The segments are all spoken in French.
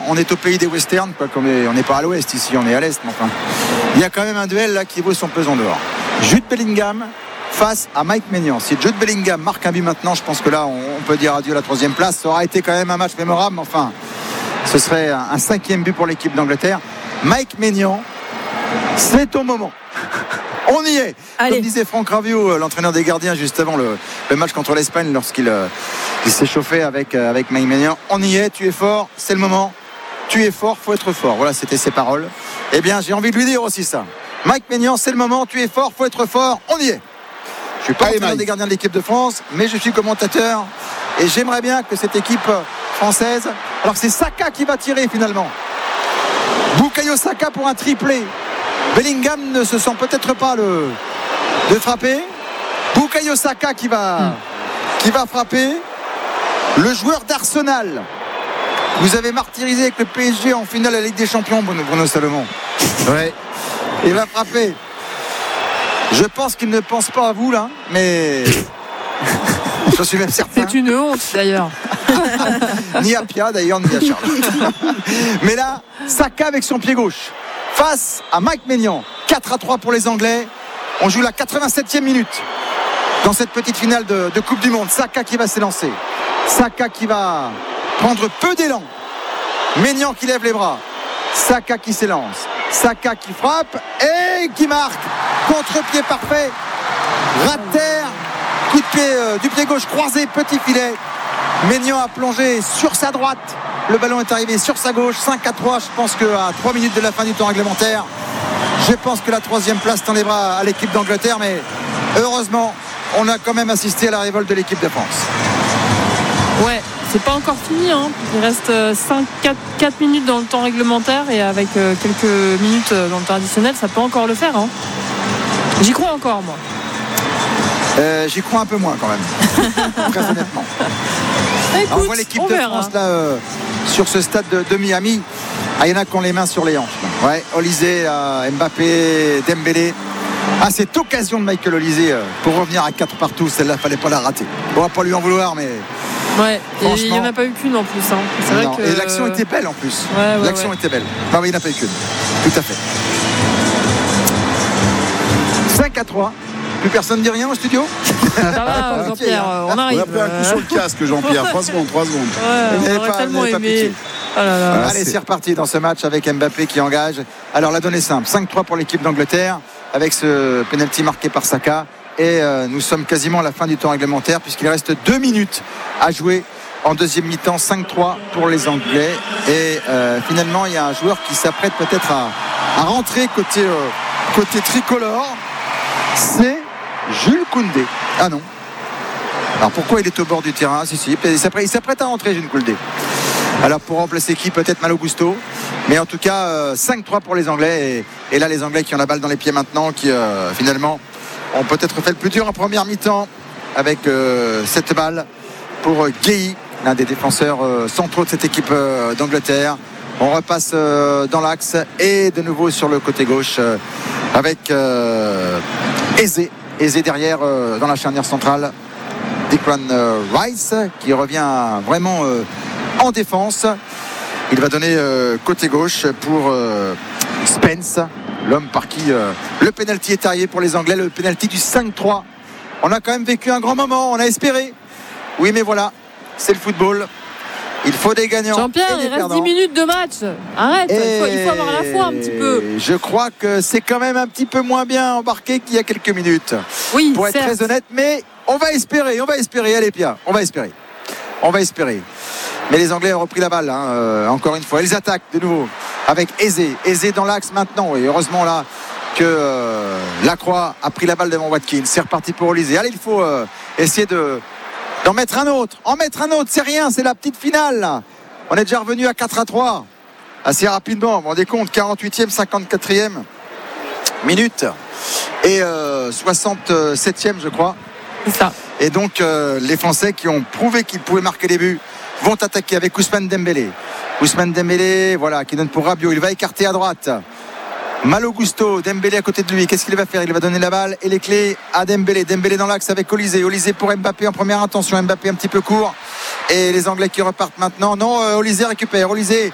on est au pays des westerns, quoi, on n'est pas à l'ouest ici, on est à l'est, mais enfin. Il y a quand même un duel là qui vaut son pesant d'or. Jude Bellingham face à Mike Maignan. Si Jude Bellingham marque un but maintenant, je pense que là on peut dire adieu à la 3e place. Ça aura été quand même un match mémorable, mais enfin ce serait un 5e but pour l'équipe d'Angleterre. Mike Maignan, c'est ton moment. On y est. Allez. Comme disait Franck Raviot, l'entraîneur des gardiens, juste avant le match contre l'Espagne, lorsqu'il s'est chauffé avec Mike Maignan. On y est, tu es fort, c'est le moment. Tu es fort, faut être fort. Voilà, c'était ses paroles. Eh bien, j'ai envie de lui dire aussi ça. Mike Maignan, c'est le moment, tu es fort, faut être fort. On y est. Je suis pas entraîneur des gardiens de l'équipe de France, mais je suis commentateur et j'aimerais bien que cette équipe française. Alors c'est Saka qui va tirer finalement. Bukayo Saka pour un triplé. Bellingham ne se sent peut-être pas de frapper. Bukayo Saka qui va frapper. Le joueur d'Arsenal. Vous avez martyrisé avec le PSG en finale à la Ligue des Champions, Bruno Salomon. Ouais. Il va frapper. Je pense qu'il ne pense pas à vous là, mais je suis même certain. C'est une honte d'ailleurs. Ni à Pia d'ailleurs, ni à Charles. Mais là, Saka avec son pied gauche face à Mike Maignan. 4-3 pour les Anglais. On joue la 87e minute dans cette petite finale de Coupe du Monde. Saka qui va s'élancer. Saka qui va prendre peu d'élan. Maignan qui lève les bras. Saka qui s'élance. Saka qui frappe et qui marque. Contre-pied parfait. Ras de terre. Coup de pied du pied gauche croisé. Petit filet. Maignan a plongé sur sa droite. Le ballon est arrivé sur sa gauche. 5-3. Je pense qu'à 3 minutes de la fin du temps réglementaire, je pense que la 3e place tend les bras à l'équipe d'Angleterre. Mais heureusement, on a quand même assisté à la révolte de l'équipe de France. Ouais, c'est pas encore fini, hein. Il reste 4 minutes dans le temps réglementaire et avec quelques minutes dans le temps additionnel, ça peut encore le faire, hein. J'y crois encore, moi. J'y crois un peu moins quand même. Très honnêtement. Écoute, alors, on voit l'équipe de France là sur ce stade de Miami. Il y en a qui ont les mains sur les hanches. Ouais, Olysée, Mbappé, Dembélé. Cette occasion de Michael Olysée pour revenir à 4 partout, celle-là, fallait pas la rater. On va pas lui en vouloir, mais. Ouais, et il n'y en a pas eu qu'une en plus. Hein. C'est vrai que... Et l'action était belle en plus. L'action était belle. Non, mais il n'y en a pas eu qu'une. Tout à fait. 5-3. Plus personne ne dit rien au studio. Ça va, Jean-Pierre, on arrive. On a pris un coup sur le casque, Jean-Pierre. 3 secondes. Ouais, on aurait tellement aimé. Allez, c'est reparti dans ce match avec Mbappé qui engage. Alors la donne est simple, 5-3 pour l'équipe d'Angleterre avec ce penalty marqué par Saka. Et nous sommes quasiment à la fin du temps réglementaire puisqu'il reste 2 minutes à jouer en deuxième mi-temps. 5-3 pour les Anglais. Et finalement il y a un joueur qui s'apprête peut-être à rentrer côté tricolore. C'est Jules Koundé. Ah non. Alors pourquoi il est au bord du terrain? Si, il s'apprête à rentrer, Jules Koundé. Alors pour remplacer qui? Peut-être Malo Gusto. Mais en tout cas 5-3 pour les Anglais. Et là les Anglais qui ont la balle dans les pieds maintenant, qui finalement ont peut-être fait le plus dur en première mi-temps avec cette balle pour Guéhi, l'un des défenseurs centraux de cette équipe d'Angleterre. On repasse dans l'axe et de nouveau sur le côté gauche avec Eze derrière dans la charnière centrale. Declan Rice qui revient vraiment en défense. Il va donner côté gauche pour Spence, l'homme par qui le pénalty est arrivé pour les Anglais, le pénalty du 5-3. On a quand même vécu un grand moment, on a espéré. Oui, mais voilà, c'est le football. Il faut des gagnants. Jean-Pierre, il reste 10 minutes de match. Arrête, il faut avoir la foi un petit peu. Je crois que c'est quand même un petit peu moins bien embarqué qu'il y a quelques minutes. Oui, pour être très honnête, mais on va espérer. Allez, Pia, on va espérer. Mais les Anglais ont repris la balle, encore une fois. Ils attaquent de nouveau avec Eze dans l'axe maintenant. Et heureusement là que Lacroix a pris la balle devant Watkins. C'est reparti pour Olysée. Allez, il faut essayer d'en mettre un autre. C'est rien, c'est la petite finale là. On est déjà revenu à 4-3 assez rapidement. Vous vous rendez compte, 48e, 54e minute et 67e je crois. C'est ça. Et donc les Français qui ont prouvé qu'ils pouvaient marquer des buts vont attaquer avec Ousmane Dembélé, voilà, qui donne pour Rabiot. Il va écarter à droite Malo Gusto, Dembélé à côté de lui. Qu'est-ce qu'il va faire? Il va donner la balle et les clés à Dembélé dans l'axe avec Olysée pour Mbappé en première intention. Mbappé un petit peu court et les Anglais qui repartent maintenant. Non, Olysée récupère. Olysée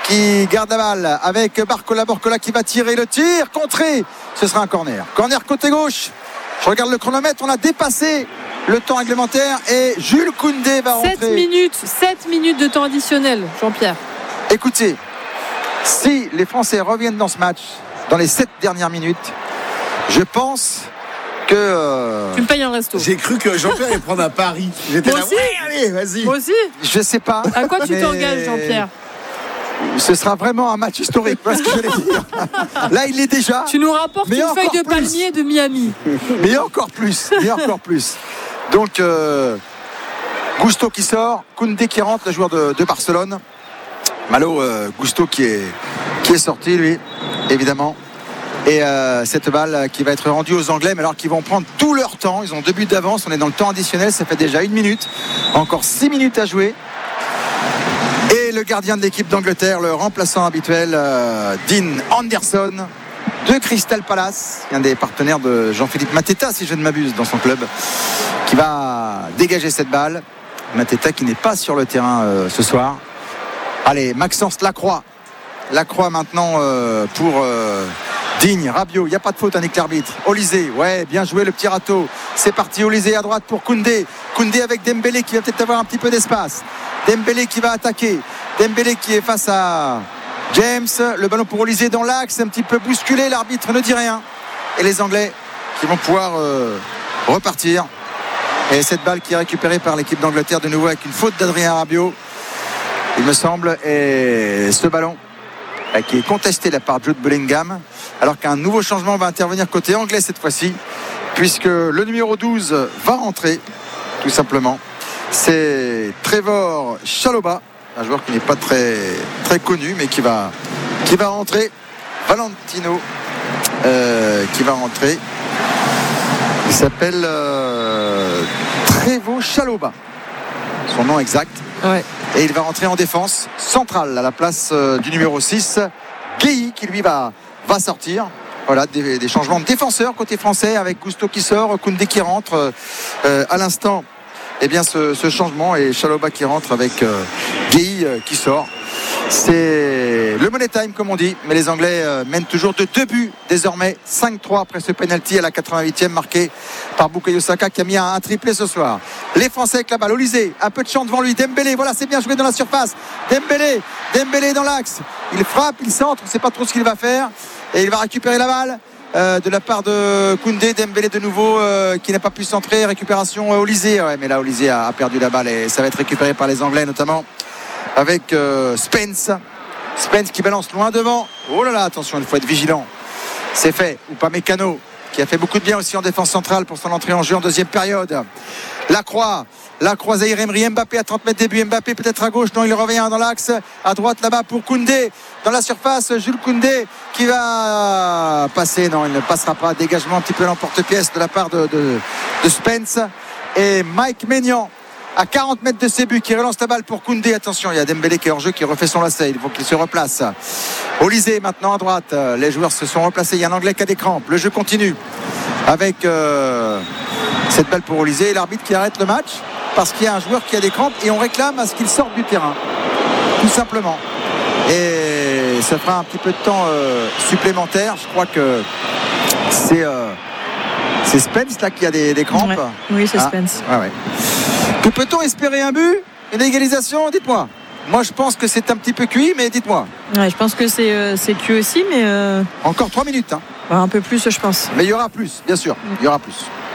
qui garde la balle avec Barcola qui va tirer le tir contré, ce sera un corner côté gauche. Je regarde le chronomètre, on a dépassé le temps réglementaire et Jules Koundé va rentrer. 7 minutes de temps additionnel, Jean-Pierre. Écoutez, si les Français reviennent dans ce match dans les 7 dernières minutes, je pense que tu me payes un resto. J'ai cru que Jean-Pierre allait prendre un pari. J'étais Moi là, aussi. ouais, allez, vas-y. Moi aussi. Je sais pas. À quoi tu t'engages, Jean-Pierre? Ce sera vraiment un match historique, parce que je vais dire. Là, il est déjà. Tu nous rapportes mais une feuille de encore plus. palmier de Miami. Mais encore plus. Donc, Gusto qui sort, Koundé qui rentre, le joueur de Barcelone. Malo, Gusto qui est sorti, lui, évidemment. Et cette balle qui va être rendue aux Anglais, mais alors qu'ils vont prendre tout leur temps. Ils ont 2 buts d'avance, on est dans le temps additionnel, ça fait déjà 1 minute. Encore 6 minutes à jouer. Et le gardien de l'équipe d'Angleterre, le remplaçant habituel, Dean Anderson, de Crystal Palace, un des partenaires de Jean-Philippe Mateta, si je ne m'abuse, dans son club, qui va dégager cette balle. Mateta qui n'est pas sur le terrain ce soir. Allez, Maxence Lacroix maintenant pour Digne, Rabiot, il n'y a pas de faute, avec l'arbitre. Olysée, ouais, bien joué le petit râteau. C'est parti, Olysée à droite pour Koundé avec Dembélé qui va peut-être avoir un petit peu d'espace. Dembélé qui va attaquer, Dembélé qui est face à James, le ballon pour Olysée dans l'axe, un petit peu bousculé, l'arbitre ne dit rien. Et les Anglais qui vont pouvoir repartir. Et cette balle qui est récupérée par l'équipe d'Angleterre de nouveau avec une faute d'Adrien Rabiot, il me semble, et ce ballon qui est contesté de la part de Jude Bellingham, alors qu'un nouveau changement va intervenir côté anglais cette fois-ci, puisque le numéro 12 va rentrer, tout simplement. C'est Trevor Chalobah, un joueur qui n'est pas très, très connu, mais qui va rentrer. Valentino qui va rentrer. Il s'appelle Trevor Chalobah, son nom exact. Ouais. Et il va rentrer en défense centrale à la place du numéro 6, Guéhi, qui lui va sortir. Voilà, des changements de défenseurs côté français, avec Gusto qui sort, Koundé qui rentre à l'instant. Eh bien ce changement, et Chalobah qui rentre avec Guéhi qui sort. C'est le money time comme on dit, mais les Anglais mènent toujours de 2 buts désormais, 5-3 après ce penalty à la 88e marqué par Bukayo Saka qui a mis un triplé ce soir. Les Français avec la balle, Olysée, un peu de champ devant lui, Dembélé, voilà, c'est bien joué dans la surface. Dembélé dans l'axe, il frappe, il centre, on ne sait pas trop ce qu'il va faire, et il va récupérer la balle de la part de Koundé. Dembélé de nouveau qui n'a pas pu centrer, récupération Olysée, ouais, mais là Olysée a perdu la balle et ça va être récupéré par les Anglais notamment avec Spence qui balance loin devant. Oh là là, attention, il faut être vigilant. C'est fait. Upamecano qui a fait beaucoup de bien aussi en défense centrale pour son entrée en jeu en deuxième période. Lacroix, Zaïre Emery, Mbappé à 30 mètres début, Mbappé peut-être à gauche, non, il revient dans l'axe, à droite là-bas pour Koundé, dans la surface, Jules Koundé qui va passer, non, il ne passera pas, dégagement un petit peu l'emporte-pièce de la part de Spence, et Mike Maignan à 40 mètres de ses buts qui relance la balle pour Koundé. Attention, il y a Dembélé qui est hors jeu, qui refait son lacet, il faut qu'il se replace. Olysée maintenant à droite, les joueurs se sont replacés, il y a un Anglais qui a des crampes, le jeu continue avec cette balle pour Olysée, et l'arbitre qui arrête le match parce qu'il y a un joueur qui a des crampes et on réclame à ce qu'il sorte du terrain, tout simplement. Et ça fera un petit peu de temps supplémentaire. Je crois que c'est Spence là qui a des crampes. Ouais. Oui, c'est Spence. Ouais. Que peut-on espérer, un but, une égalisation? Dites-moi. Moi je pense que c'est un petit peu cuit, mais dites-moi. Ouais, je pense que c'est cuit aussi, mais encore 3 minutes hein. Ouais, un peu plus je pense. Mais il y aura plus, bien sûr. Il y aura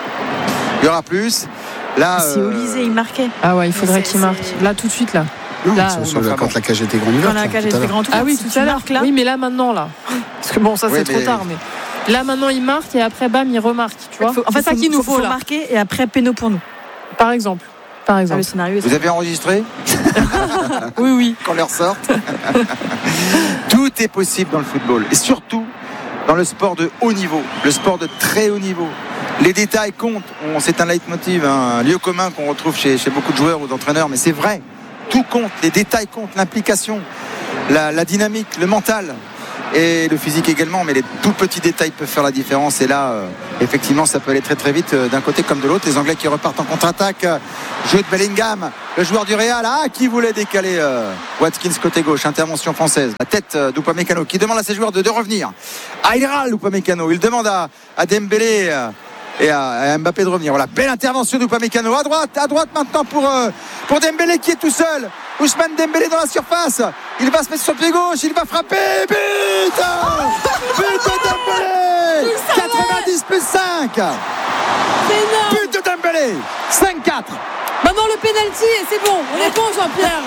plus. Là, si Olysée il marquait. Ah ouais, il faudrait qu'il marque. Là tout de suite là. Non, là quand la cage était grande ouverte. Quand la cage était grande ouverte. Ah oui, tout à l'heure. Oui, mais là maintenant là. Parce que bon, ça c'est trop tard, mais là maintenant il marque et après bam il remarque, tu vois. En fait, ça qu'il nous faut là. Marquer et après péno pour nous. Par exemple. Le scénario. Vous avez enregistré? Oui. Qu'on leur sorte. Tout est possible dans le football et surtout dans le sport de haut niveau, le sport de très haut niveau. Les détails comptent. C'est un leitmotiv, un lieu commun qu'on retrouve chez beaucoup de joueurs ou d'entraîneurs, mais c'est vrai. Tout compte, les détails comptent, l'implication, la dynamique, le mental. et le physique également, mais les tout petits détails peuvent faire la différence. Et là, effectivement, ça peut aller très très vite d'un côté comme de l'autre. Les Anglais qui repartent en contre-attaque. Jeu de Bellingham, le joueur du Real, qui voulait décaler Watkins côté gauche. Intervention française. La tête d'Upamecano qui demande à ses joueurs de revenir. Il râle Upamecano. Il demande à Dembélé et à Mbappé de revenir. Voilà, belle intervention d'Upamecano. À droite maintenant pour Dembélé qui est tout seul. Ousmane Dembélé dans la surface. Il va se mettre sur le pied gauche. Il va frapper. But de Dembélé. 90 plus 5. But de Dembélé. 5-4. Maintenant le penalty et c'est bon. On est bon, Jean-Pierre.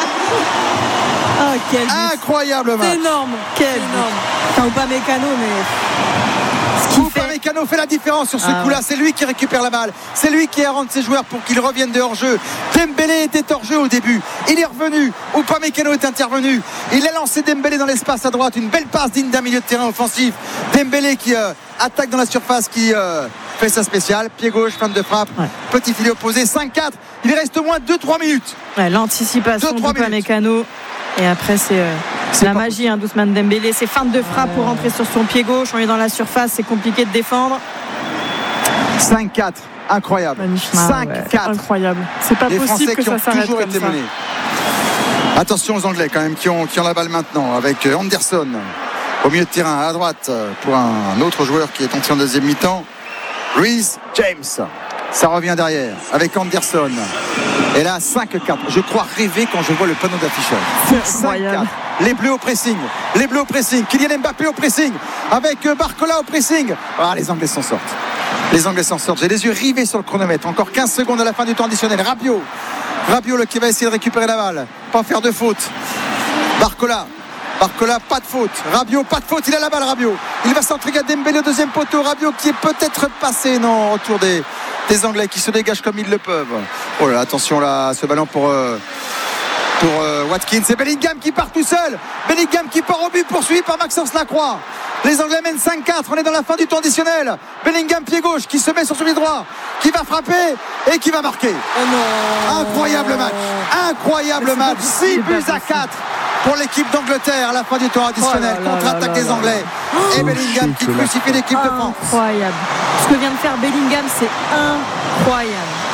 Quel but. Incroyable match. C'est énorme. Enfin, Upamecano, mais Upamecano fait la différence sur ce coup-là. C'est lui qui récupère la balle. C'est lui qui arrange ses joueurs pour qu'ils reviennent de hors-jeu. Dembélé était hors-jeu au début. Il est revenu. Upamecano est intervenu. Il a lancé Dembélé dans l'espace à droite. Une belle passe digne d'un milieu de terrain offensif. Dembélé qui attaque dans la surface, qui fait sa spéciale. Pied gauche, fin de frappe. Petit filet opposé. 5-4. Il reste au moins 2-3 minutes. L'anticipation d'Upamecano. Et après, c'est la magie d'Ousmane Dembélé. C'est feinte de frappe pour rentrer sur son pied gauche. On est dans la surface, c'est compliqué de défendre. 5-4, incroyable. 5-4, incroyable. C'est pas les possible Français que qui ont ça s'arrête toujours comme été ça. menés. Attention aux Anglais quand même qui ont la balle maintenant avec Anderson au milieu de terrain à droite pour un autre joueur qui est entré en deuxième mi-temps. Reece James. Ça revient derrière avec Anderson. Et là, 5-4. Je crois rêver quand je vois le panneau d'affichage. 5-4. Les Bleus au pressing. Kylian Mbappé au pressing. Avec Barcola au pressing. Les Anglais s'en sortent. J'ai les yeux rivés sur le chronomètre. Encore 15 secondes à la fin du temps additionnel. Rabiot qui va essayer de récupérer la balle. Pas faire de faute. Barcola, pas de faute. Rabiot, pas de faute. Il a la balle, Rabiot. Il va centrer à Dembélé au deuxième poteau. Rabiot qui est peut-être passé. Non, autour des Anglais qui se dégagent comme ils le peuvent. Oh là, attention là, ce ballon pour Watkins. C'est Bellingham qui part tout seul. Bellingham qui part au but, poursuivi par Maxence Lacroix. Les Anglais mènent 5-4. On est dans la fin du temps additionnel. Bellingham pied gauche qui se met sur son pied droit, qui va frapper et qui va marquer. Incroyable match. 6 buts à 4 pour l'équipe d'Angleterre à la fin du temps additionnel. Contre-attaque des Anglais. Et Bellingham qui crucifie l'équipe de France. Incroyable. Ce que vient de faire Bellingham, c'est incroyable.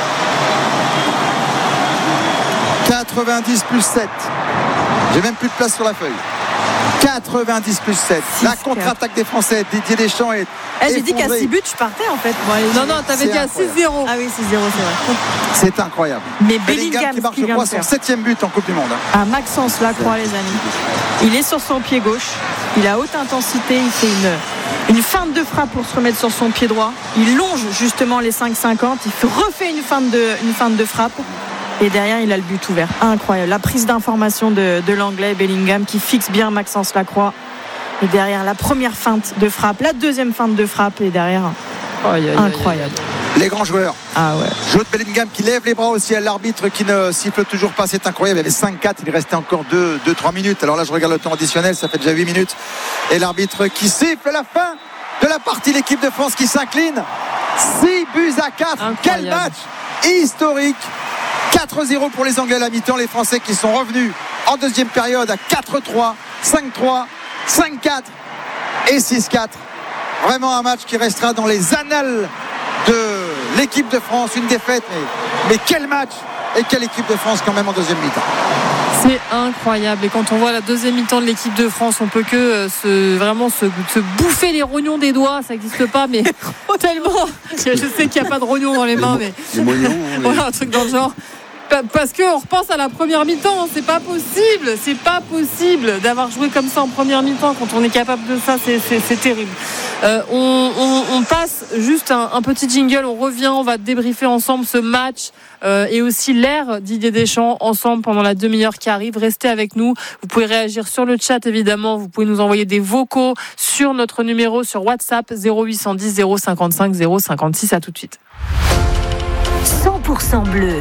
90 plus 7. J'ai même plus de place sur la feuille. 90 plus 7. La contre-attaque des Français. Didier Deschamps est. J'ai dit qu'à 6 buts, je partais en fait. Non, t'avais dit à 6-0. Ah oui, 6-0, c'est vrai. C'est incroyable. Mais Bellingham qui marque, je crois, son 7e but en Coupe du Monde. Maxence Lacroix, les amis. Il est sur son pied gauche. Il a haute intensité. Il fait une feinte de frappe pour se remettre sur son pied droit. Il longe justement les 5,50. Il refait une feinte de frappe. Et derrière, il a le but ouvert. Incroyable. La prise d'information de l'Anglais Bellingham qui fixe bien Maxence Lacroix. Et derrière, la première feinte de frappe, la deuxième feinte de frappe. Et derrière, incroyable. Les grands joueurs. Jeu de Bellingham qui lève les bras au ciel. L'arbitre qui ne siffle toujours pas. C'est incroyable. Il y avait 5-4. Il restait encore 2-3 minutes. Alors là, je regarde le temps additionnel. Ça fait déjà 8 minutes. Et l'arbitre qui siffle la fin de la partie. L'équipe de France qui s'incline. 6 buts à 4. Incroyable. Quel match historique. 4-0 pour les Anglais à la mi-temps. Les Français qui sont revenus en deuxième période à 4-3, 5-3, 5-4 et 6-4. Vraiment un match qui restera dans les annales de l'équipe de France. Une défaite, mais quel match et quelle équipe de France quand même en deuxième mi-temps. C'est incroyable. Et quand on voit la deuxième mi-temps de l'équipe de France, on peut que se bouffer les rognons des doigts. Ça n'existe pas, mais tellement. Je sais qu'il n'y a pas de rognons dans les mains, mais voilà, un truc dans le genre. Parce qu'on repense à la première mi-temps, c'est pas possible d'avoir joué comme ça en première mi-temps. Quand on est capable de ça, c'est terrible. On passe juste un petit jingle, on revient, on va débriefer ensemble ce match et aussi l'ère Didier Deschamps ensemble pendant la demi-heure qui arrive. Restez avec nous, vous pouvez réagir sur le chat évidemment, vous pouvez nous envoyer des vocaux sur notre numéro sur WhatsApp 0810 055 056. À tout de suite. 100% bleu.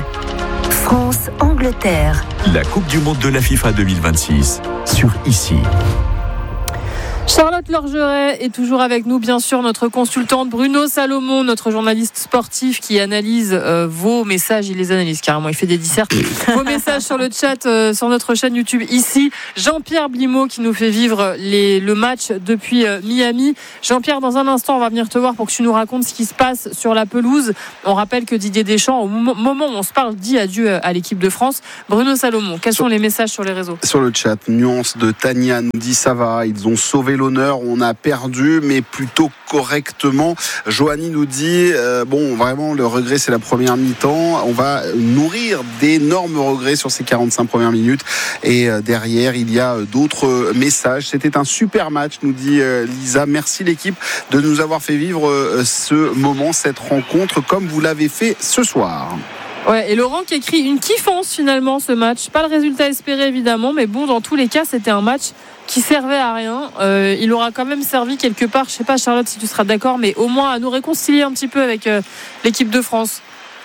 France-Angleterre. La Coupe du Monde de la FIFA 2026 sur ICI. Charlotte Lorgeret est toujours avec nous, bien sûr, notre consultante Bruno Salomon, notre journaliste sportif qui analyse vos messages, il les analyse carrément, il fait des dissertes, vos messages sur le chat, sur notre chaîne YouTube ici. Jean-Pierre Blimaud qui nous fait vivre le match depuis Miami. Jean-Pierre, dans un instant, on va venir te voir pour que tu nous racontes ce qui se passe sur la pelouse. On rappelle que Didier Deschamps, au moment où on se parle, dit adieu à l'équipe de France. Bruno Salomon, quels sont les messages sur les réseaux ? Sur le chat, nuance de Tania nous dit ça va, ils ont sauvé l'honneur, on a perdu mais plutôt correctement. Joanie nous dit bon, vraiment le regret c'est la première mi-temps, on va nourrir d'énormes regrets sur ces 45 premières minutes et derrière il y a d'autres messages. C'était un super match, nous dit Lisa, merci l'équipe de nous avoir fait vivre ce moment, cette rencontre comme vous l'avez fait ce soir. Ouais, et Laurent qui écrit une kiffance finalement ce match, pas le résultat espéré évidemment, mais bon, dans tous les cas c'était un match qui servait à rien. Il aura quand même servi quelque part, je sais pas Charlotte si tu seras d'accord, mais au moins à nous réconcilier un petit peu avec l'équipe de France.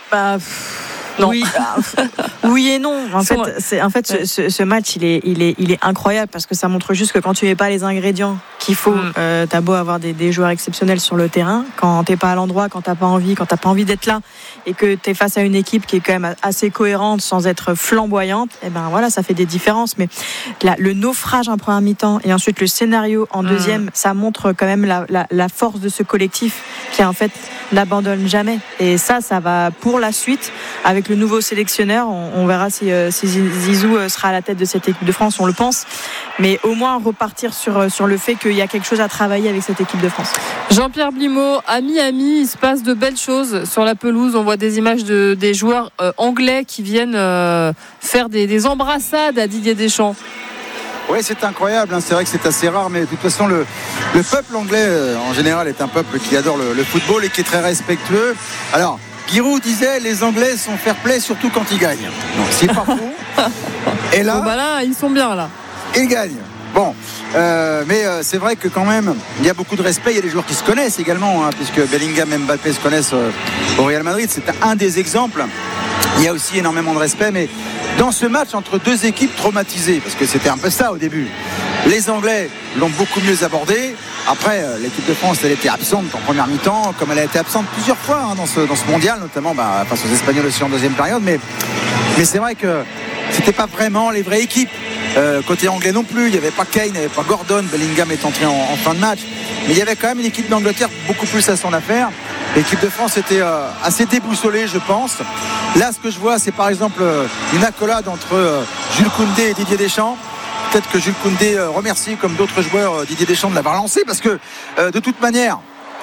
Non. Oui et non. En fait, ce match, il est incroyable parce que ça montre juste que quand tu mets pas les ingrédients qu'il faut, t'as beau avoir des joueurs exceptionnels sur le terrain, quand t'es pas à l'endroit, quand t'as pas envie d'être là, et que t'es face à une équipe qui est quand même assez cohérente sans être flamboyante, et ben voilà, ça fait des différences. Mais là, le naufrage en première mi-temps et ensuite le scénario en deuxième, ça montre quand même la force de ce collectif qui en fait n'abandonne jamais. Et ça va pour la suite. Avec le nouveau sélectionneur, on verra si Zizou sera à la tête de cette équipe de France, on le pense. Mais au moins repartir sur le fait qu'il y a quelque chose à travailler avec cette équipe de France. Jean-Pierre Blimaud, à Miami, il se passe de belles choses sur la pelouse. On voit des images des joueurs anglais qui viennent faire des embrassades à Didier Deschamps. Oui, c'est incroyable, c'est vrai que c'est assez rare, mais de toute façon le peuple anglais en général est un peuple qui adore le football et qui est très respectueux. Alors Giroud disait les Anglais sont fair-play surtout quand ils gagnent. Non, c'est pas faux. Et là, là, ils sont bien là. Ils gagnent. Bon, mais c'est vrai que quand même, il y a beaucoup de respect. Il y a des joueurs qui se connaissent également, puisque Bellingham et Mbappé se connaissent au Real Madrid. C'est un des exemples. Il y a aussi énormément de respect, mais dans ce match entre deux équipes traumatisées, parce que c'était un peu ça au début, les Anglais l'ont beaucoup mieux abordé. Après, l'équipe de France, elle était absente en première mi-temps, comme elle a été absente plusieurs fois dans ce mondial, notamment face aux Espagnols aussi en deuxième période. Mais c'est vrai que c'était pas vraiment les vraies équipes. Côté anglais non plus, il n'y avait pas Kane, il n'y avait pas Gordon, Bellingham est entré en fin de match. Mais il y avait quand même une équipe d'Angleterre beaucoup plus à son affaire. L'équipe de France était assez déboussolée, je pense. Là, ce que je vois, c'est par exemple une accolade entre Jules Koundé et Didier Deschamps. Peut-être que Jules Koundé remercie, comme d'autres joueurs, Didier Deschamps de l'avoir lancé, parce que de toute manière,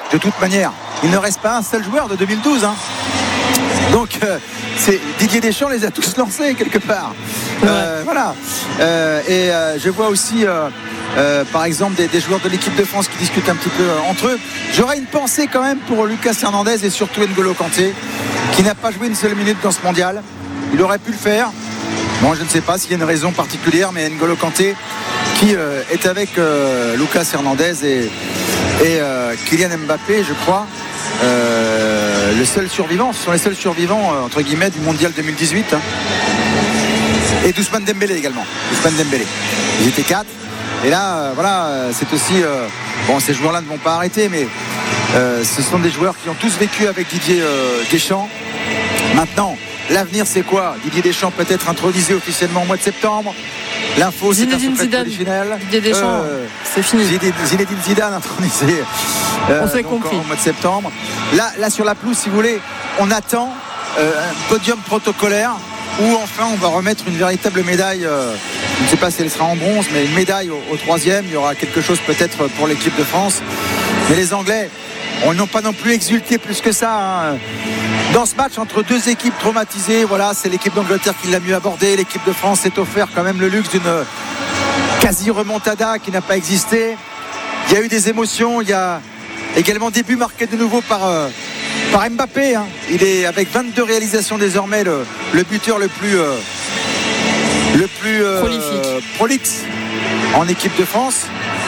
il ne reste pas un seul joueur de 2012. Donc, Didier Deschamps les a tous lancés quelque part. Voilà. Et je vois aussi, par exemple, des joueurs de l'équipe de France qui discutent un petit peu entre eux. J'aurais une pensée quand même pour Lucas Hernandez et surtout N'Golo Kanté, qui n'a pas joué une seule minute dans ce mondial. Il aurait pu le faire. Bon, je ne sais pas s'il y a une raison particulière, mais N'Golo Kanté qui est avec Lucas Hernandez et Kylian Mbappé, je crois, le seul survivant. Ce sont les seuls survivants entre guillemets du mondial 2018. Et Ousmane Dembélé également. Ousmane Dembélé. Ils étaient 4. Et là, c'est aussi ces joueurs-là ne vont pas arrêter, mais ce sont des joueurs qui ont tous vécu avec Didier Deschamps. Maintenant, l'avenir, c'est quoi ? Didier Deschamps peut être intronisé officiellement au mois de septembre. L'info, c'est un secret original. Didier Deschamps, c'est fini. Zinedine Zidane intronisé on s'est compris. au mois de septembre. Là, sur la pelouse, si vous voulez, on attend un podium protocolaire où enfin on va remettre une véritable médaille. Je ne sais pas si elle sera en bronze, mais une médaille au troisième. Il y aura quelque chose peut-être pour l'équipe de France. Mais les Anglais, on n'ont pas non plus exulté plus que ça. Dans ce match entre deux équipes traumatisées, c'est l'équipe d'Angleterre qui l'a mieux abordé. L'équipe de France s'est offert quand même le luxe d'une quasi remontada qui n'a pas existé. Il y a eu des émotions. Il y a également des buts marqués de nouveau par Mbappé. Il est avec 22 réalisations désormais le buteur le plus prolixe en équipe de France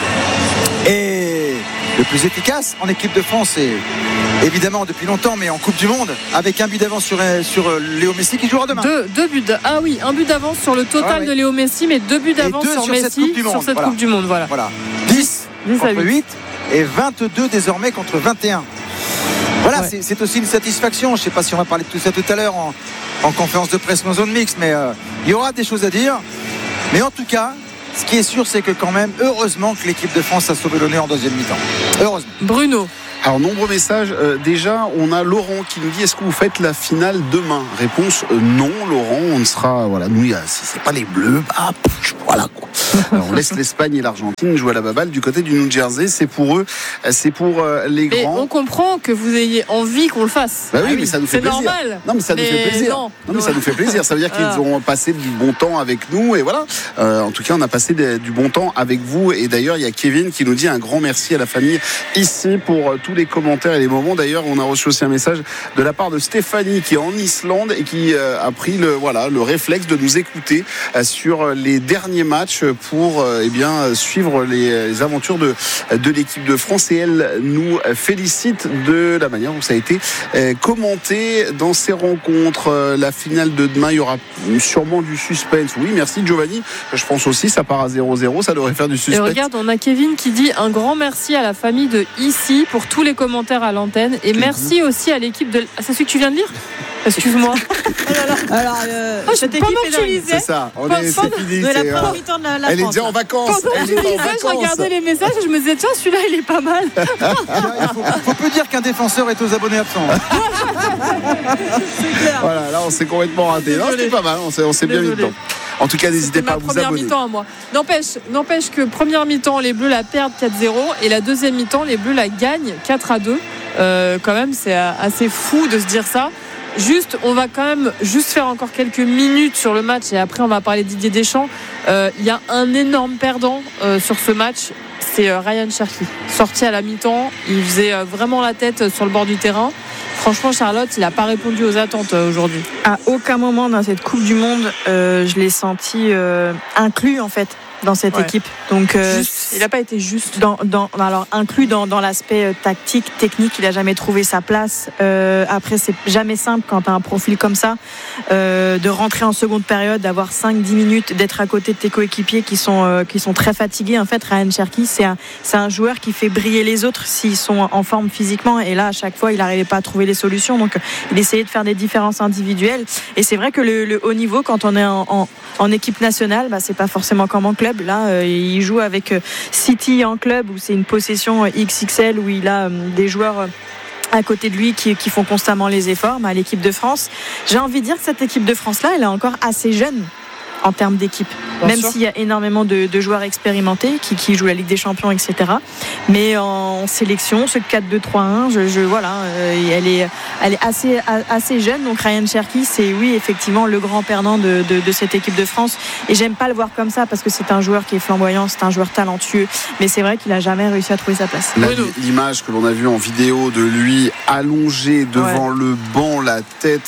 et le plus efficace en équipe de France, et évidemment depuis longtemps, mais en Coupe du Monde, avec un but d'avance sur Léo Messi qui jouera demain. Deux buts un but d'avance sur le total de Léo Messi, mais 2 buts d'avance sur Messi sur cette Coupe du Monde. Voilà. 10 contre 8 et 22 désormais contre 21. Voilà, c'est aussi une satisfaction. Je ne sais pas si on va parler de tout ça tout à l'heure en conférence de presse dans Zone Mix, mais il y aura des choses à dire. Mais en tout cas, ce qui est sûr, c'est que quand même, heureusement que l'équipe de France a sauvé l'honneur en deuxième mi-temps. Heureusement. Bruno. Alors, nombreux messages. Déjà, on a Laurent qui nous dit: est-ce que vous faites la finale demain? Réponse non, Laurent. On ne sera. Voilà, nous, si c'est pas les Bleus, voilà quoi. Alors, on laisse l'Espagne et l'Argentine jouer à la baballe du côté du New Jersey. C'est pour eux, c'est pour les grands. Mais on comprend que vous ayez envie qu'on le fasse. Bah oui, mais ça nous fait plaisir. C'est normal. Non, mais ça nous fait plaisir. Non, mais ça nous fait plaisir. Ça veut dire qu'ils auront passé du bon temps avec nous. Et voilà. En tout cas, on a passé du bon temps avec vous. Et d'ailleurs, il y a Kevin qui nous dit un grand merci à la famille ici pour tous les commentaires et les moments. D'ailleurs, on a reçu aussi un message de la part de Stéphanie qui est en Islande et qui a pris le réflexe de nous écouter sur les derniers matchs pour suivre les aventures de l'équipe de France, et elle nous félicite de la manière dont ça a été commenté dans ces rencontres. La finale de demain, il y aura sûrement du suspense. Oui, merci Giovanni. Je pense aussi, ça part à 0-0, ça devrait faire du suspense. Et regarde, on a Kevin qui dit un grand merci à la famille de ici pour tous les commentaires à l'antenne, et merci aussi à l'équipe de... C'est celui que tu viens de lire? Excuse-moi. Alors, cette équipe est dingue. C'est ça, c'est fini. La première mi-temps de la elle France, est déjà en vacances. Quand tu lisais, je regardais les messages et je me disais tiens, celui-là il est pas mal. Il faut peu dire qu'un défenseur est aux abonnés absents. C'est clair. Voilà, là on s'est complètement raté. Non, c'était pas mal, on s'est bien mis dedans. En tout cas, n'hésitez pas à vous abonner. Première mi-temps à moi. N'empêche que première mi-temps, les Bleus la perdent 4-0, et la deuxième mi-temps, les Bleus la gagnent 4-2. Quand même, c'est assez fou de se dire ça. On va quand même faire encore quelques minutes sur le match, et après on va parler de Didier Deschamps. Il y a un énorme perdant sur ce match, c'est Ryan Cherki. Sorti à la mi-temps, il faisait vraiment la tête sur le bord du terrain. Franchement, Charlotte, il n'a pas répondu aux attentes aujourd'hui. À aucun moment dans cette Coupe du Monde, je l'ai senti inclus en fait dans cette équipe. Donc, il n'a pas été juste. Alors inclus dans l'aspect tactique, technique, il n'a jamais trouvé sa place. Après, c'est jamais simple quand tu as un profil comme ça, de rentrer en seconde période, d'avoir 5-10 minutes, d'être à côté de tes coéquipiers qui sont très fatigués. En fait, Ryan Cherki, c'est un joueur qui fait briller les autres s'ils sont en forme physiquement. Et là, à chaque fois, il n'arrivait pas à trouver les solutions. Donc, il essayait de faire des différences individuelles. Et c'est vrai que le haut niveau, quand on est en équipe nationale, c'est pas forcément comme en club. Là, il joue avec City en club, où c'est une possession XXL, où il a des joueurs à côté de lui qui font constamment les efforts. Mais à l'équipe de France, j'ai envie de dire que cette équipe de France-là, elle est encore assez jeune en termes d'équipe, même s'il y a énormément de joueurs expérimentés qui jouent la Ligue des Champions, etc. Mais en sélection, ce 4-2-3-1, elle est assez jeune. Donc Ryan Cherki, c'est effectivement le grand perdant de cette équipe de France. Et j'aime pas le voir comme ça, parce que c'est un joueur qui est flamboyant, c'est un joueur talentueux, mais c'est vrai qu'il a jamais réussi à trouver sa place. L'image que l'on a vue en vidéo de lui allongé devant le banc, la tête,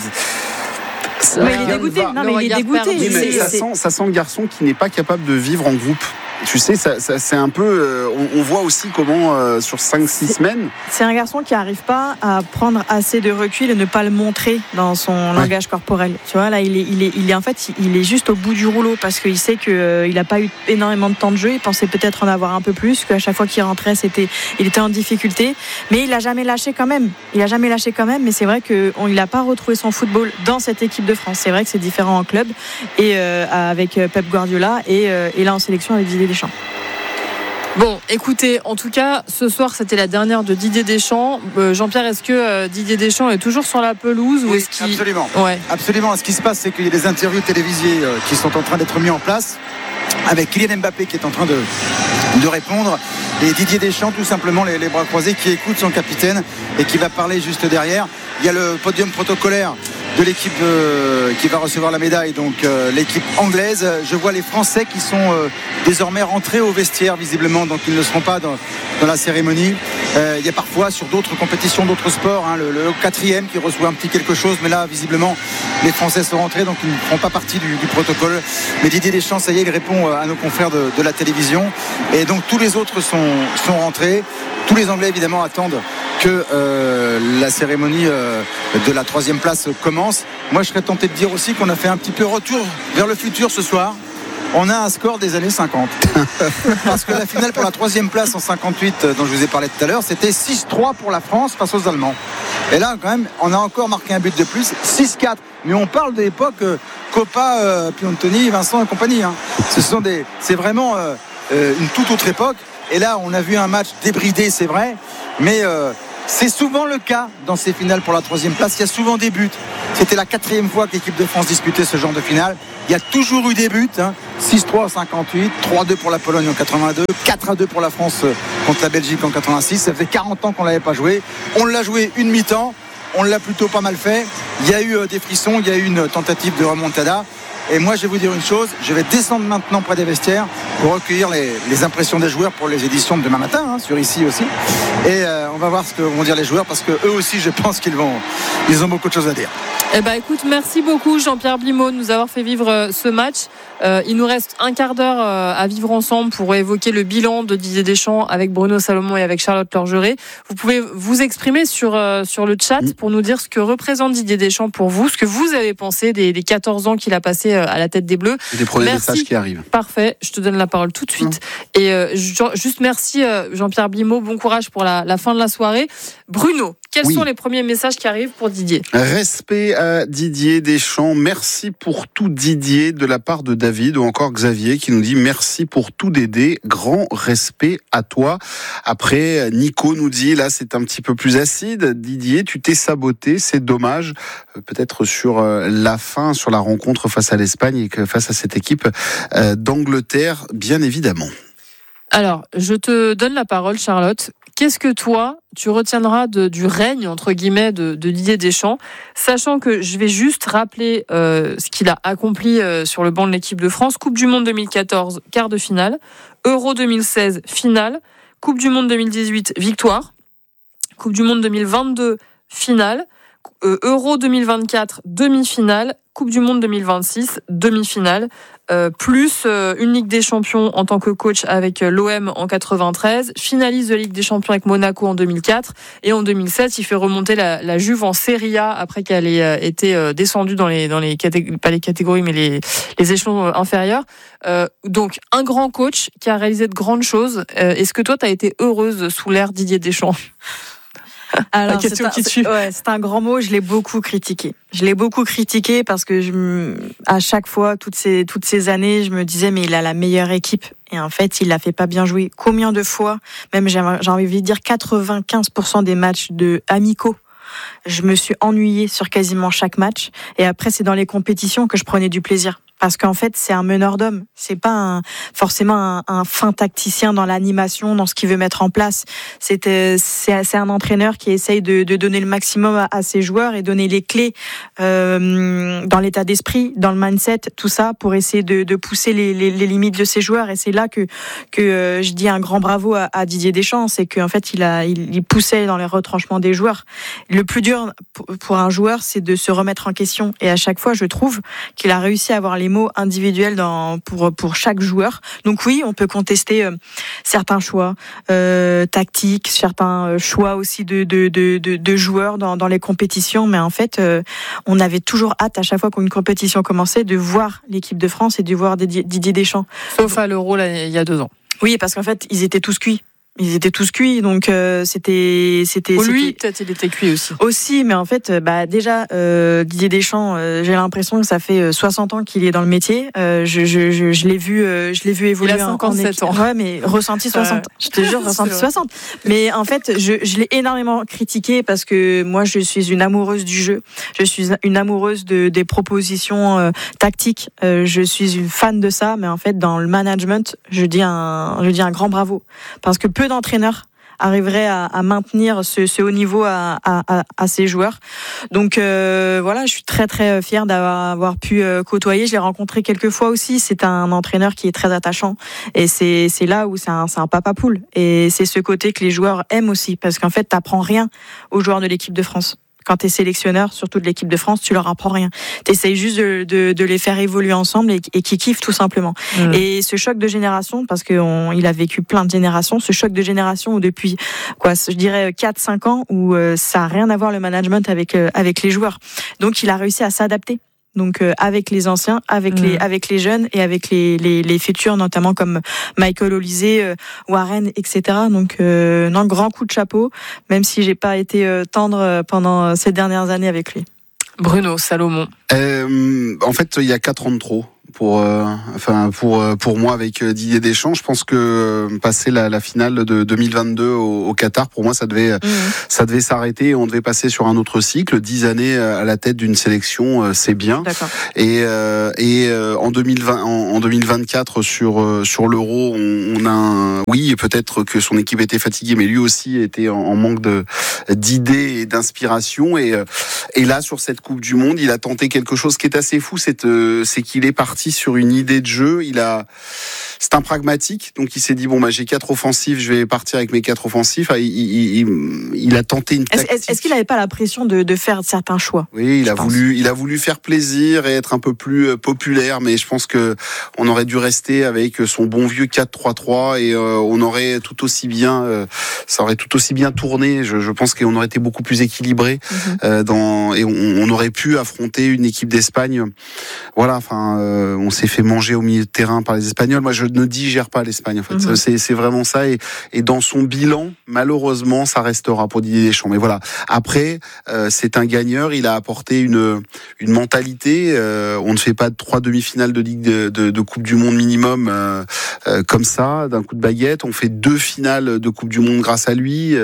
il est dégoûté. Il est dégoûté. Oui, mais ça sent le garçon qui n'est pas capable de vivre en groupe. Tu sais, c'est un peu. On voit aussi comment, sur 5-6 semaines. C'est un garçon qui n'arrive pas à prendre assez de recul et ne pas le montrer dans son langage corporel. Tu vois, là, il est juste au bout du rouleau, parce qu'il sait qu'il n'a pas eu énormément de temps de jeu. Il pensait peut-être en avoir un peu plus, qu'à chaque fois qu'il rentrait, il était en difficulté. Mais il n'a jamais lâché quand même. Mais c'est vrai qu'il n'a pas retrouvé son football dans cette équipe de France. C'est vrai que c'est différent en club et avec Pep Guardiola et là en sélection avec Didier Deschamps. Bon, écoutez, en tout cas, ce soir, c'était la dernière de Didier Deschamps. Jean-Pierre, est-ce que Didier Deschamps est toujours sur la pelouse, ou est-ce qu'il... Absolument. Ouais. Absolument. Ce qui se passe, c'est qu'il y a des interviews télévisées qui sont en train d'être mis en place, avec Kylian Mbappé qui est en train de répondre, et Didier Deschamps, tout simplement les bras croisés, qui écoute son capitaine et qui va parler juste derrière. Il y a le podium protocolaire de l'équipe qui va recevoir la médaille, donc l'équipe anglaise. Je vois les Français qui sont désormais rentrés au vestiaire, visiblement, donc ils ne seront pas dans la cérémonie. Il y a parfois sur d'autres compétitions, d'autres sports, le 4e qui reçoit un petit quelque chose, mais là visiblement les Français sont rentrés, donc ils ne feront pas partie du protocole. Mais Didier Deschamps, ça y est, il répond à nos confrères de la télévision, et donc tous les autres sont rentrés. Tous les Anglais évidemment attendent que la cérémonie de la 3e place commence. Moi je serais tenté de dire aussi qu'on a fait un petit peu retour vers le futur ce soir, on a un score des années 50. Parce que la finale pour la 3e place en 58, dont je vous ai parlé tout à l'heure, c'était 6-3 pour la France face aux Allemands. Et là, quand même, on a encore marqué un but de plus, 6-4. Mais on parle de l'époque Coppa, Piontoni, Vincent et compagnie. Hein. C'est vraiment une toute autre époque. Et là, on a vu un match débridé, c'est vrai, mais c'est souvent le cas dans ces finales pour la 3e place. Il y a souvent des buts. C'était la 4e fois que l'équipe de France disputait ce genre de finale. Il y a toujours eu des buts. 6-3 en 58, 3-2 pour la Pologne en 82, 4-2 pour la France contre la Belgique en 86. Ça faisait 40 ans qu'on ne l'avait pas joué. On l'a joué une mi-temps. On l'a plutôt pas mal fait. Il y a eu des frissons, il y a eu une tentative de remontada. Et moi, je vais vous dire une chose, je vais descendre maintenant près des vestiaires pour recueillir les impressions des joueurs pour les éditions de demain matin, sur ici aussi. Et on va voir ce que vont dire les joueurs, parce que eux aussi, je pense qu'ils ont beaucoup de choses à dire. Eh ben, écoute, merci beaucoup Jean-Pierre Blimaud de nous avoir fait vivre ce match. Il nous reste un quart d'heure à vivre ensemble pour évoquer le bilan de Didier Deschamps avec Bruno Salomon et avec Charlotte Lorgeret. Vous pouvez vous exprimer sur le chat pour nous dire ce que représente Didier Deschamps pour vous, ce que vous avez pensé des 14 ans qu'il a passé à la tête des Bleus. Et des premiers messages qui arrivent. Parfait, je te donne la parole tout de suite. Et juste merci Jean-Pierre Blimaud, bon courage pour la fin de la soirée. Bruno, quels sont les premiers messages qui arrivent pour Didier ? Respect à Didier Deschamps. Merci pour tout Didier, de la part de David, ou encore Xavier qui nous dit merci pour tout Dédé. Grand respect à toi. Après, Nico nous dit là c'est un petit peu plus acide. Didier, tu t'es saboté, c'est dommage. Peut-être sur la fin, sur la rencontre face à l'Espagne et face à cette équipe d'Angleterre, bien évidemment. Alors, je te donne la parole, Charlotte. Qu'est-ce que toi, tu retiendras du règne, entre guillemets, de Didier Deschamps, sachant que je vais juste rappeler ce qu'il a accompli sur le banc de l'équipe de France. Coupe du Monde 2014, quart de finale. Euro 2016, finale. Coupe du Monde 2018, victoire. Coupe du Monde 2022, finale. Euro 2024, demi-finale. Coupe du Monde 2026, demi-finale. Plus une Ligue des Champions en tant que coach avec l'OM en 93, finaliste de Ligue des Champions avec Monaco en 2004, et en 2007 il fait remonter la Juve en Serie A après qu'elle ait été descendue dans les pas les catégories mais les échelons inférieurs. Donc un grand coach qui a réalisé de grandes choses. Est-ce que toi tu as été heureuse sous l'ère Didier Deschamps ? Alors, c'est un grand mot. Je l'ai beaucoup critiqué. Parce que à chaque fois, toutes ces années, je me disais mais il a la meilleure équipe. Et en fait, il la fait pas bien jouer. Combien de fois, même j'ai envie de dire 95% des matchs amicaux, je me suis ennuyée sur quasiment chaque match. Et après, c'est dans les compétitions que je prenais du plaisir. Parce qu'en fait, c'est un meneur d'hommes. C'est pas forcément un fin tacticien dans l'animation, dans ce qu'il veut mettre en place. C'est un entraîneur qui essaye de donner le maximum à ses joueurs et donner les clés dans l'état d'esprit, dans le mindset, tout ça, pour essayer de pousser les limites de ses joueurs. Et c'est là que je dis un grand bravo à Didier Deschamps, c'est qu'en fait, il poussait dans les retranchements des joueurs. Le plus dur pour un joueur, c'est de se remettre en question. Et à chaque fois, je trouve qu'il a réussi à avoir les mots individuels pour chaque joueur. Donc oui, on peut contester certains choix tactiques, certains choix aussi de joueurs dans les compétitions, mais en fait, on avait toujours hâte à chaque fois qu'une compétition commençait de voir l'équipe de France et de voir Didier Deschamps. Sauf à l'Euro là, il y a 2 ans. Oui, parce qu'en fait, ils étaient tous cuits. Donc c'était. Lui, peut-être il était cuit aussi. Aussi, mais en fait, déjà Didier Deschamps, j'ai l'impression que ça fait 60 ans qu'il est dans le métier. Je l'ai vu évoluer. Il a 57 ans. Ouais, mais ressenti 60. Je te jure, ressenti 60. Mais en fait, je l'ai énormément critiqué parce que moi, je suis une amoureuse du jeu. Je suis une amoureuse des propositions tactiques. Je suis une fan de ça, mais en fait, dans le management, je dis un grand bravo parce que peu d'entraîneurs arriveraient à maintenir ce haut niveau à ses joueurs. Donc voilà, je suis très très fière d'avoir pu côtoyer. Je l'ai rencontré quelques fois aussi. C'est un entraîneur qui est très attachant et c'est là où c'est un papa poule. Et c'est ce côté que les joueurs aiment aussi parce qu'en fait, t'apprends rien aux joueurs de l'équipe de France. Quand tu es sélectionneur, surtout de l'équipe de France, tu leur apprends rien. Tu essayes juste de les faire évoluer ensemble et qu'ils kiffent tout simplement. Et ce choc de génération, parce qu'il a vécu plein de générations, ce choc de génération où depuis, je dirais 4-5 ans, où ça n'a rien à voir le management avec les joueurs. Donc il a réussi à s'adapter. Donc avec les anciens, avec les jeunes et avec les futurs, notamment comme Michael Olise, Warren, etc. Donc non, grand coup de chapeau, même si j'ai pas été tendre pendant ces dernières années avec lui. Bruno Salomon. En fait, il y a 4 ans de trop. Pour moi avec Didier Deschamps, je pense que passer la finale de 2022 au Qatar, pour moi ça devait s'arrêter, on devait passer sur un autre cycle. 10 années à la tête d'une sélection, c'est bien. D'accord. Et en 2024 sur l'Euro, on a oui, peut-être que son équipe était fatiguée, mais lui aussi était en manque d'idées et d'inspiration. Et là sur cette Coupe du Monde, il a tenté quelque chose qui est assez fou, c'est qu'il est parti sur une idée de jeu. C'est un pragmatique, donc il s'est dit j'ai 4 offensifs, je vais partir avec mes 4 offensifs. Il a tenté une tactique. Est-ce qu'il n'avait pas la pression de faire certains choix? Oui, il a voulu faire plaisir et être un peu plus populaire, mais je pense que on aurait dû rester avec son bon vieux 4-3-3 et on aurait tout aussi bien ça aurait tout aussi bien tourné. Je pense qu'on aurait été beaucoup plus équilibré et on aurait pu affronter une équipe d'Espagne. Voilà, on s'est fait manger au milieu de terrain par les Espagnols. Moi, je ne digère pas l'Espagne, en fait. C'est vraiment ça. Et dans son bilan, malheureusement, ça restera pour Didier Deschamps. Mais voilà. Après, c'est un gagneur. Il a apporté une mentalité. On ne fait pas 3 demi-finales de Ligue de Coupe du Monde minimum comme ça, d'un coup de baguette. On fait 2 finales de Coupe du Monde grâce à lui.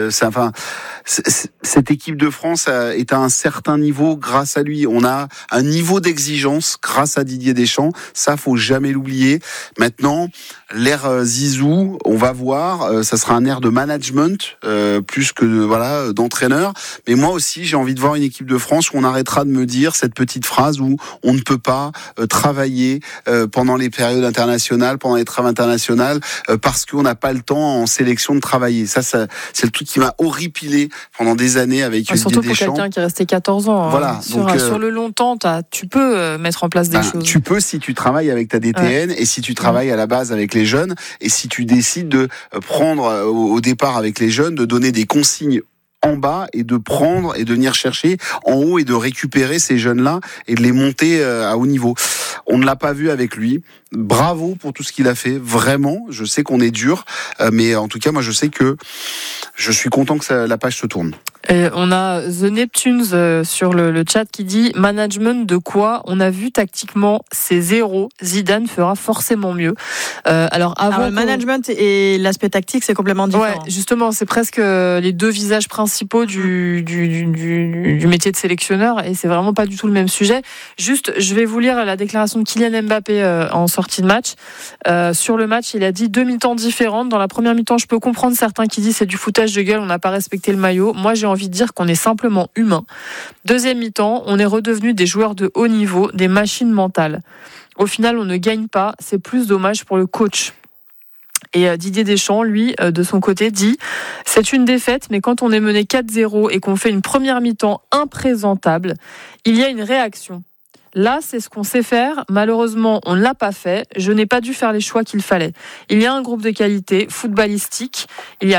Cette équipe de France est à un certain niveau grâce à lui. On a un niveau d'exigence grâce à Didier Deschamps. Ça, faut jamais l'oublier. Maintenant, l'ère Zizou, on va voir, ça sera un air de management plus que d'entraîneur. Mais moi aussi, j'ai envie de voir une équipe de France où on arrêtera de me dire cette petite phrase où on ne peut pas travailler pendant les périodes internationales, pendant les trêves internationales, parce qu'on n'a pas le temps en sélection de travailler. Ça, c'est le truc qui m'a horripilé pendant des années avec Didier Deschamps. Surtout pour quelqu'un qui est resté 14 ans. Voilà. Sur le long temps, tu peux mettre en place des choses. Tu peux si tu travailles avec ta DTN et si tu travailles à la base avec les jeunes et si tu décides de prendre au départ avec les jeunes, de donner des consignes en bas et de prendre et de venir chercher en haut et de récupérer ces jeunes-là et de les monter à haut niveau. On ne l'a pas vu avec lui. Bravo pour tout ce qu'il a fait, vraiment. Je sais qu'on est dur, mais en tout cas, moi, je sais que je suis content que la page se tourne. Et on a The Neptunes sur le chat qui dit management de quoi? On a vu tactiquement c'est 0. Zidane fera forcément mieux. Alors avant le management et l'aspect tactique c'est complètement différent. Ouais, justement, c'est presque les 2 visages principaux du métier de sélectionneur et c'est vraiment pas du tout le même sujet. Juste, je vais vous lire la déclaration de Kylian Mbappé en sortie de match. Sur le match, il a dit 2 mi-temps différentes. Dans la première mi-temps, je peux comprendre certains qui disent c'est du foutage de gueule, on n'a pas respecté le maillot. Moi, j'ai envie de dire qu'on est simplement humain. Deuxième mi-temps, on est redevenu des joueurs de haut niveau, des machines mentales. Au final, on ne gagne pas, c'est plus dommage pour le coach. Et Didier Deschamps, lui, de son côté, dit « C'est une défaite, mais quand on est mené 4-0 et qu'on fait une première mi-temps imprésentable, il y a une réaction. Là, c'est ce qu'on sait faire. Malheureusement, on ne l'a pas fait. Je n'ai pas dû faire les choix qu'il fallait. Il y a un groupe de qualité footballistiquement,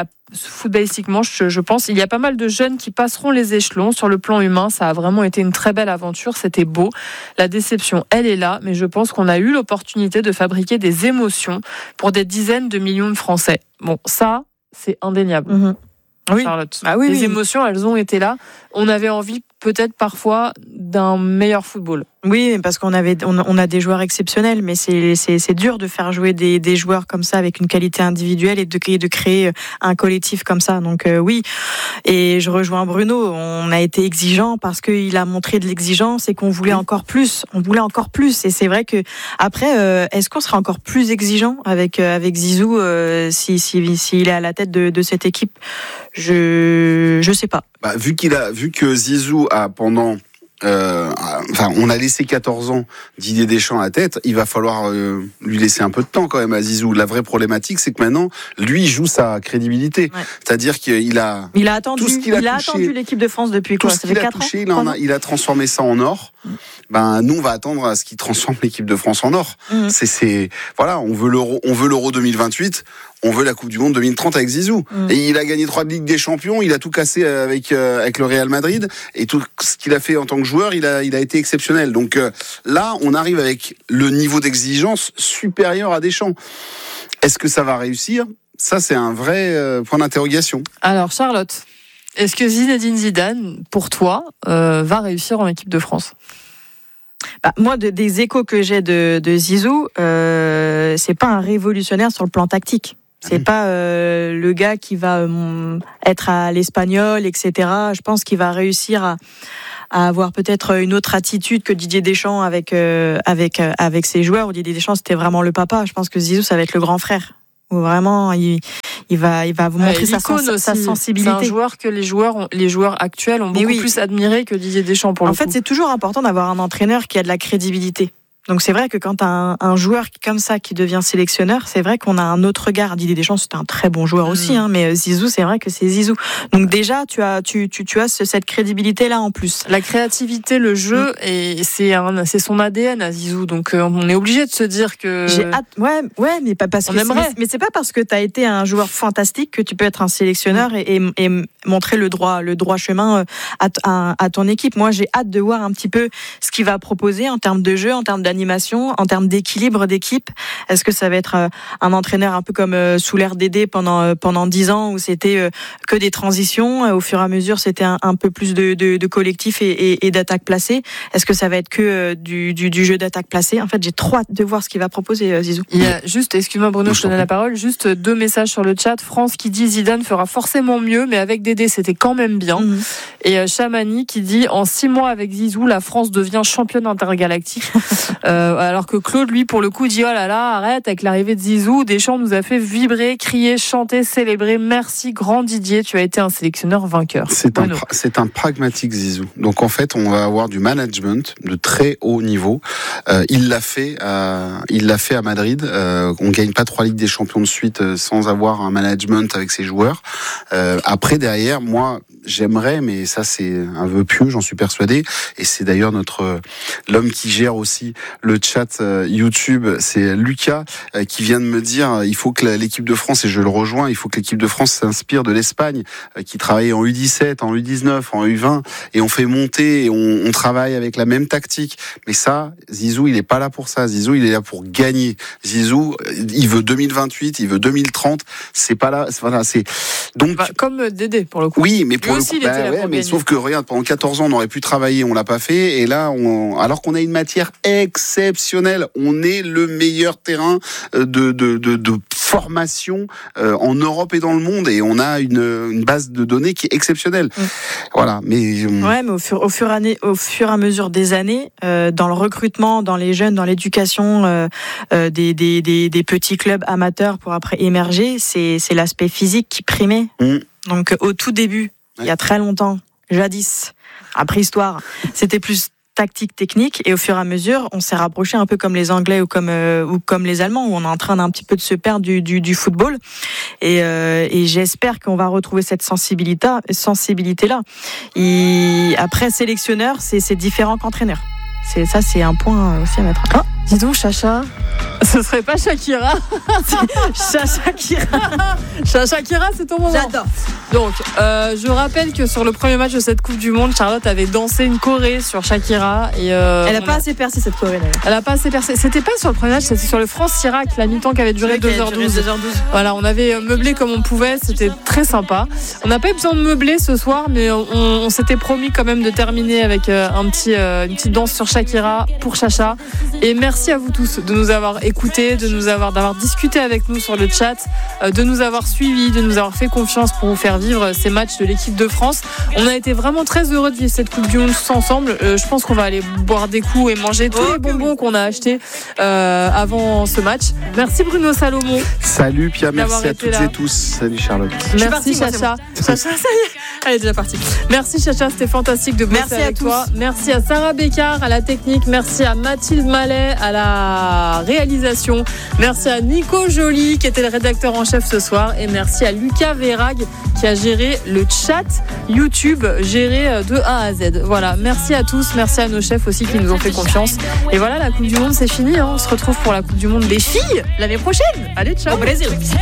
je pense, il y a pas mal de jeunes qui passeront les échelons. Sur le plan humain, ça a vraiment été une très belle aventure. C'était beau. La déception, elle est là, mais je pense qu'on a eu l'opportunité de fabriquer des émotions pour des dizaines de millions de Français. Bon, ça, c'est indéniable. Oui. Charlotte. Les émotions, elles ont été là. On avait envie peut-être parfois d'un meilleur football. Oui, parce qu'on a des joueurs exceptionnels, mais c'est dur de faire jouer des joueurs comme ça avec une qualité individuelle et de créer un collectif comme ça. Donc oui, et je rejoins Bruno, on a été exigeant parce qu'il a montré de l'exigence et qu'on voulait encore plus. On voulait encore plus, et c'est vrai que après, est-ce qu'on sera encore plus exigeant avec Zizou s'il est à la tête de cette équipe? Je sais pas. Vu que Zizou a pendant on a laissé 14 ans Didier Deschamps à la tête, il va falloir lui laisser un peu de temps quand même à Zizou. La vraie problématique, c'est que maintenant, lui, il joue sa crédibilité. Ouais. C'est-à-dire qu'il a attendu, attendu l'équipe de France depuis quoi? Ça fait 4 ans. Il a transformé ça en or. Nous, on va attendre à ce qu'il transforme l'équipe de France en or. Voilà, on veut l'Euro 2028. on veut la Coupe du Monde 2030 avec Zizou. Et il a gagné 3 Ligues des Champions, il a tout cassé avec le Real Madrid, et tout ce qu'il a fait en tant que joueur, il a été exceptionnel. Donc là, on arrive avec le niveau d'exigence supérieur à Deschamps. Est-ce que ça va réussir ? Ça, c'est un vrai point d'interrogation. Alors, Charlotte, est-ce que Zinedine Zidane, pour toi, va réussir en équipe de France ? Moi, des échos que j'ai de Zizou, c'est pas un révolutionnaire sur le plan tactique. C'est pas le gars qui va être à l'espagnol, etc. Je pense qu'il va réussir à avoir peut-être une autre attitude que Didier Deschamps avec ses joueurs. Où Didier Deschamps, c'était vraiment le papa. Je pense que Zizou, ça va être le grand frère. Où vraiment, il va vous montrer sa sensibilité. C'est un joueur que les joueurs actuels ont beaucoup plus admiré que Didier Deschamps pour le coup. En fait, c'est toujours important d'avoir un entraîneur qui a de la crédibilité. Donc c'est vrai que quand tu as un joueur comme ça qui devient sélectionneur, c'est vrai qu'on a un autre regard. Didier Deschamps, c'était un très bon joueur aussi, mais Zizou, c'est vrai que c'est Zizou. Donc déjà, tu as cette crédibilité-là en plus. La créativité, le jeu, et c'est son ADN à Zizou. Donc on est obligé de se dire que... J'ai hâte, ouais, mais pas parce que... Mais c'est pas parce que tu as été un joueur fantastique que tu peux être un sélectionneur et montrer le droit chemin à ton équipe. Moi, j'ai hâte de voir un petit peu ce qu'il va proposer en termes de jeu, en termes d'animation, en termes d'équilibre d'équipe. Est-ce que ça va être un entraîneur un peu comme sous l'ère Dédé pendant 10 ans où c'était que des transitions, au fur et à mesure c'était un peu plus de collectif et d'attaque placée. Est-ce que ça va être que du jeu d'attaque placée? En fait, j'ai trop hâte de voir ce qu'il va proposer Zizou. Il y a juste, excuse-moi Bruno, je te donne la parole, juste 2 messages sur le chat. France qui dit Zidane fera forcément mieux, mais avec Dédé c'était quand même bien. Et Chamani qui dit en 6 mois avec Zizou, la France devient championne intergalactique. Alors que Claude, lui, pour le coup, dit oh là là, arrête, avec l'arrivée de Zizou, Deschamps nous a fait vibrer, crier, chanter, célébrer. Merci, grand Didier, tu as été un sélectionneur vainqueur. C'est un pragmatique Zizou. Donc en fait, on va avoir du management de très haut niveau. Il l'a fait à Madrid. On gagne pas 3 Ligues des Champions de suite sans avoir un management avec ses joueurs. Après, derrière, moi, j'aimerais, mais ça c'est un vœu pieux, j'en suis persuadé, et c'est d'ailleurs l'homme qui gère aussi le chat YouTube, c'est Lucas qui vient de me dire il faut que l'équipe de France, et je le rejoins, il faut que l'équipe de France s'inspire de l'Espagne qui travaille en U17, en U19, en U20, et on fait monter et on travaille avec la même tactique. Mais ça, Zizou, il est pas là pour ça. Zizou, il est là pour gagner. Zizou, il veut 2028, il veut 2030, c'est pas là, c'est donc comme Dédé pour le coup. Oui, mais pour aussi, mais sauf que regarde, pendant 14 ans, on aurait pu travailler, on l'a pas fait, et là, alors qu'on a une matière exceptionnelle, on est le meilleur terrain de formation en Europe et dans le monde, et on a une base de données qui est exceptionnelle. Voilà, mais au fur et à mesure des années, dans le recrutement, dans les jeunes, dans l'éducation des petits clubs amateurs pour après émerger, c'est l'aspect physique qui primait. Donc au tout début, il y a très longtemps, jadis, à préhistoire, c'était plus tactique, technique, et au fur et à mesure, on s'est rapproché un peu comme les Anglais ou comme les Allemands, où on est en train d'un petit peu de se perdre du football. Et j'espère qu'on va retrouver cette sensibilité-là. Après, sélectionneur, c'est différent qu'entraîneur. C'est un point aussi à mettre. Ah, dis donc, Chacha, ce serait pas Shakira? Shakira, c'est ton moment. J'adore. Donc, je rappelle que sur le premier match de cette Coupe du Monde, Charlotte avait dansé une choré sur Shakira. Et elle a pas assez percé cette choré d'ailleurs. Elle a pas assez percé. C'était pas sur le premier match, c'était sur le France-Irak, la mi-temps qui avait duré 2h12. Voilà, on avait meublé comme on pouvait, c'était très sympa. On n'a pas eu besoin de meubler ce soir, mais on s'était promis quand même de terminer avec une petite danse sur Shakira pour Chacha. Et merci à vous tous de nous avoir écoutés, d'avoir discuté avec nous sur le chat, de nous avoir suivis, de nous avoir fait confiance pour vous faire vivre ces matchs de l'équipe de France. On a été vraiment très heureux de vivre cette Coupe du Monde tous ensemble. Je pense qu'on va aller boire des coups et manger tous les bonbons qu'on a achetés avant ce match. Merci Bruno Salomon. Salut Pia, merci à toutes et tous. Salut Charlotte. Merci Chacha. Chacha, ça y est, elle est déjà partie. Merci Chacha, c'était fantastique de bosser avec toi. Merci à Sarah Bécard à la technique. Merci à Mathilde Mallet à la réalisation. Merci à Nico Joly qui était le rédacteur en chef ce soir, et merci à Lucas Verrag qui a géré le chat YouTube, géré de A à Z. Voilà, merci à tous, merci à nos chefs aussi qui nous ont fait confiance. Et voilà, la Coupe du Monde c'est fini, hein. On se retrouve pour la Coupe du Monde des filles l'année prochaine. Allez, ciao. Au Brésil.